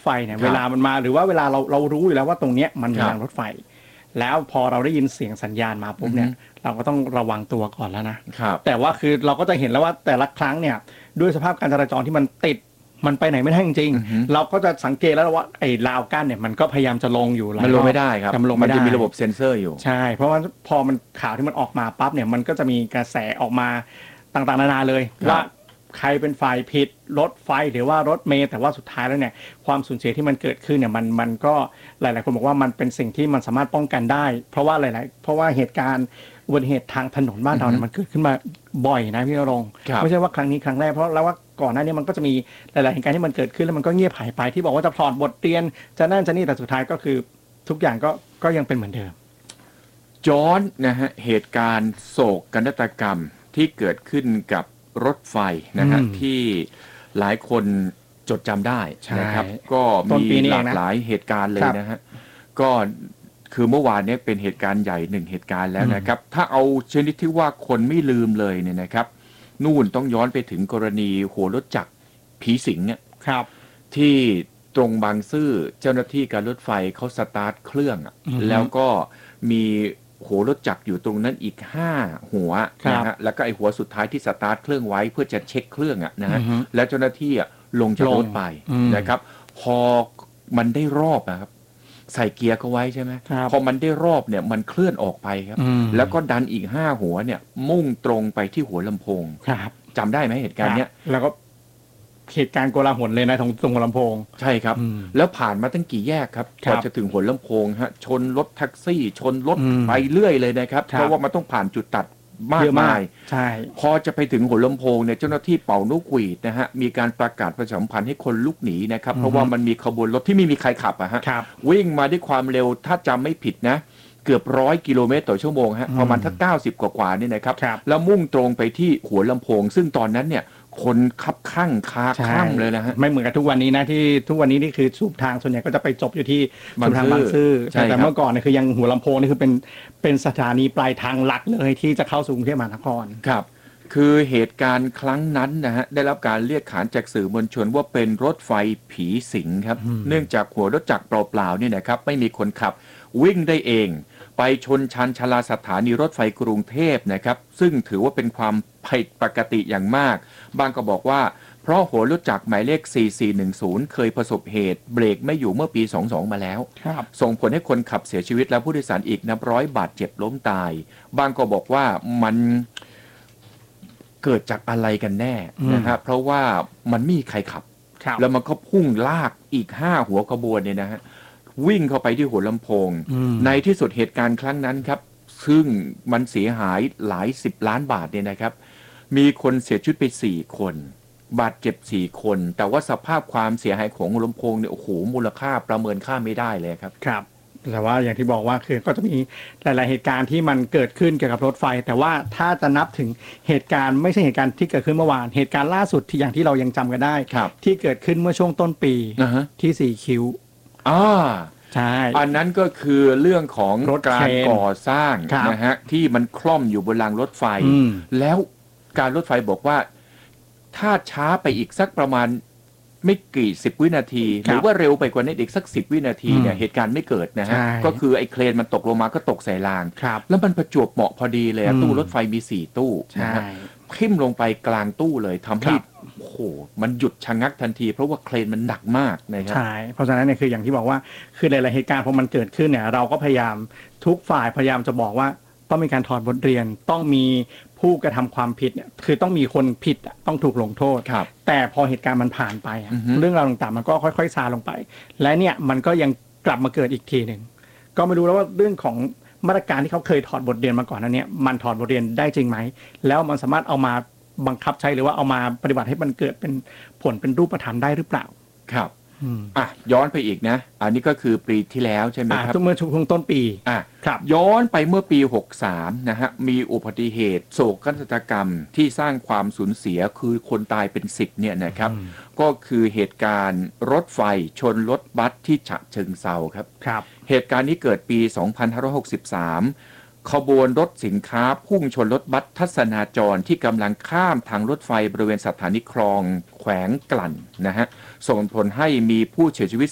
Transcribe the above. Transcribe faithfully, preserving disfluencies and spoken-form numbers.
ไฟเนี่ยเวลามันมาหรือว่าเวลาเราเรารู้อยู่แล้วว่าตรงเนี้ยมันมีรางรถไฟแล้วพอเราได้ยินเสียงสัญญาณมาปุ๊บเนี่ยเราก็ต้องระวังตัวก่อนแล้วนะแต่ว่าคือเราก็จะเห็นแล้วว่าแต่ละครั้งเนี่ยด้วยสภาพการจราจรที่มันติดมันไปไหนไม่ได้จริงๆเราก็จะสังเกตแล้วว่าไอ้ราวกั้นเนี่ยมันก็พยายามจะลงอยู่แล้วมันลงไม่ได้ครับมันจะมีระบบเซ็นเซอร์อยู่ใช่เพราะว่าพอมันข่าวที่มันออกมาปั๊บเนี่ยมันก็จะมีกระแสออกมาต่างๆนานาเลยว่าใครเป็นฝ่ายผิดรถไฟหรือว่ารถเมล์แต่ว่าสุดท้ายแล้วเนี่ยความสูญเสียที่มันเกิดขึ้นเนี่ยมันมันก็หลายๆคนบอกว่ามันเป็นสิ่งที่มันสามารถป้องกันได้เพราะว่าหลายๆเพราะว่าเหตุการณ์อุบัติเหตุทางถนนบ้านเราเนี่ยมันเกิดขึ้นมาบ่อยนะพี่ณรงค์ไม่ใช่ว่าครั้งนี้ครั้งแรกเพราะแล้วว่าก่อนหน้านี้มันก็จะมีหลายๆเหตุการณ์ที่มันเกิดขึ้นแล้วมันก็เงียบหายไปที่บอกว่าจะถอดบทเรียนจะนั่นจะนี่แต่สุดท้ายก็คือทุกอย่างก็ก็ยังเป็นเหมือนเดิมย้อนนะฮะเหตุการณ์โศกนาฏกรรมที่เกิดขึ้นกับรถไฟนะฮะที่หลายคนจดจำได้นะครับก็มีหลากหลายเหตุการณ์เลยนะฮะก็คือเมื่อวานนี้เป็นเหตุการณ์ใหญ่หนึ่งเหตุการณ์แล้วนะครับถ้าเอาชนิดที่ว่าคนไม่ลืมเลยเนี่ยนะครับนู่นต้องย้อนไปถึงกรณีหัวรถจักรผีสิงเนี่ยที่ตรงบางซื่อเจ้าหน้าที่การรถไฟเขาสตาร์ทเครื่องแล้วก็มีหัวรถจักรอยู่ตรงนั้นอีกห้าหัวนะฮะแล้วก็ไอหัวสุดท้ายที่สตาร์ทเครื่องไว้เพื่อจะเช็คเครื่องอ่ะนะฮะแล้วเจ้าหน้าที่ลงจากรถไปนะครับพอมันได้รอบนะครับใส่เกียร์เขาไว้ใช่ไหมพอมันได้รอบเนี่ยมันเคลื่อนออกไปครับแล้วก็ดันอีกห้าหัวเนี่ยมุ่งตรงไปที่หัวลำโพงจำได้ไหมเหตุการณ์เนี้ยแล้วก็เหตุการณ์โกลาหลเลยนะตรงตรงหัวลำโพงใช่ครับแล้วผ่านมาตั้งกี่แยกครับกว่าจะถึงหัวลำโพงฮะชนรถแท็กซี่ชนรถไปเรื่อยเลยนะครับเพราะว่ามันต้องผ่านจุดตัดมากมายใช่พอจะไปถึงหัวลำโพงเนี่ยเจ้าหน้าที่เป่านกหวีดนะฮะมีการประกาศประชาสัมพันธ์ให้คนลุกหนีนะครับเพราะว่ามันมีขบวนรถที่ไม่มีใครขับอะฮะวิ่งมาด้วยความเร็วถ้าจำไม่ผิดนะเกือบร้อยกิโลเมตรต่อชั่วโมงฮะประมาณทั้งเก้าสิบกว่าๆนี่นะครับแล้วมุ่งตรงไปที่หัวลำโพงซึ่งตอนนั้นเนี่ยคนคับข้างคาข้ามเลยนะฮะไม่เหมือนกับทุกวันนี้นะที่ทุกวันนี้นี่คือสูบทางส่วนใหญ่ก็จะไปจบอยู่ที่สูบทางบางซื่อแต่เมื่อก่อนเนี่ยคือยังหัวลำโพงนี่คือเป็นเป็นสถานีปลายทางหลักเลยที่จะเข้าสู่กรุงเทพมหานครครับคือเหตุการณ์ครั้งนั้นนะฮะได้รับการเรียกขานจากสื่อมวลชนว่าเป็นรถไฟผีสิงครับเนื่องจากหัวรถจักรเปล่าๆนี่นะครับไม่มีคนขับวิ่งได้เองไปชนชันชลาสถานีรถไฟกรุงเทพนะครับซึ่งถือว่าเป็นความผิดปกติอย่างมากบางก็บอกว่าเพราะหัวรถจักรหมายเลขสี่สี่หนึ่งศูนย์เคยประสบเหตุเบรกไม่อยู่เมื่อปีสองสองมาแล้วส่งผลให้คนขับเสียชีวิตและผู้โดยสารอีกนับร้อยบาดเจ็บล้มตายบางก็บอกว่ามันเกิดจากอะไรกันแน่นะฮะเพราะว่ามันไม่มีใครขับแล้วมันก็พุ่งลากอีกห้าหัวขบวนเนี่ยนะฮะวิ่งเข้าไปที่หัวลำโพงในที่สุดเหตุการณ์ครั้งนั้นครับซึ่งมันเสียหายหลายสิบล้านบาทเนี่ยนะครับมีคนเสียชีวิตไปสี่คนบาดเจ็บสี่คนแต่ว่าสภาพความเสียหายของหัวลำโพงเนี่ยโอ้โหมูลค่าประเมินค่าไม่ได้เลยครับครับแต่ว่าอย่างที่บอกว่าคือก็จะมีหลายๆเหตุการณ์ที่มันเกิดขึ้นเกี่ยวกับรถไฟแต่ว่าถ้าจะนับถึงเหตุการณ์ไม่ใช่เหตุการณ์ที่เกิดขึ้นเมื่อวานเหตุการณ์ล่าสุดที่อย่างที่เรายังจำกันได้ที่เกิดขึ้นเมื่อช่วงต้นปี uh-huh. ที่สี่คิ้วอ่าใช่อันนั้นก็คือเรื่องของการก่อสร้างนะฮะที่มันคล่อมอยู่บนรางรถไฟแล้วการรถไฟบอกว่าถ้าช้าไปอีกสักประมาณไม่กี่สิบวินาทีหรือว่าเร็วไปกว่านี้อีกสักสิบวินาทีเนี่ยเหตุการณ์ไม่เกิดนะฮะก็คือไอ้เครนมันตกลงมาก็ตกใส่รางแล้วมันประจวบเหมาะพอดีเลยตู้รถไฟมีสี่ตู้นะฮะทิ่มลงไปกลางตู้เลยทำให้โอ้โหมันหยุดชะงักทันทีเพราะว่าเครนมันหนักมากนะครับใช่เพราะฉะนั้นเนี่ยคืออย่างที่บอกว่าคือหลายๆเหตุการณ์พอมันเกิดขึ้นเนี่ยเราก็พยายามทุกฝ่ายพยายามจะบอกว่าต้องมีการถอดบทเรียนต้องมีผู้กระทำความผิดเนี่ยคือต้องมีคนผิดต้องถูกลงโทษแต่พอเหตุการณ์มันผ่านไปเรื่องราวต่างๆมันก็ค่อยๆซาลงไปและเนี่ยมันก็ยังกลับมาเกิดอีกทีหนึ่งก็ไม่รู้แล้วว่าเรื่องของมาตรการที่เขาเคยถอดบทเรียนมาก่อนนั้นเนี่ยมันถอดบทเรียนได้จริงไหมแล้วมันสามารถเอามาบังคับใช้หรือว่าเอามาปฏิบัติให้มันเกิดเป็นผลเป็นรูปธรรมได้หรือเปล่าครับอ่ะย้อนไปอีกนะอันนี้ก็คือปีที่แล้วใช่ไหมครับเมื่อช่วงต้นปีอ่ะครับย้อนไปเมื่อปีหกสามนะฮะมีอุบัติเหตุโศกนาฏกรรมที่สร้างความสูญเสียคือคนตายเป็นสิบเนี่ยนะครับก็คือเหตุการณ์รถไฟชนรถบัสที่ฉะเชิงเทราครับครับเหตุการณ์นี้เกิดปีสองพันห้าร้อยหกสิบสามขบวนรถสินค้าพุ่งชนรถบัสทัศนาจรที่กำลังข้ามทางรถไฟบริเวณสถานีคลองแขวงกลั่นนะฮะส่งผลให้มีผู้เสียชีวิต